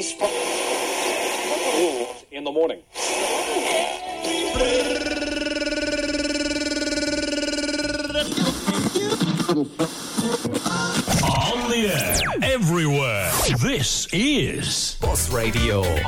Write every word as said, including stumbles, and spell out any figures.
In the morning. On the air, everywhere. This is Boss Radio.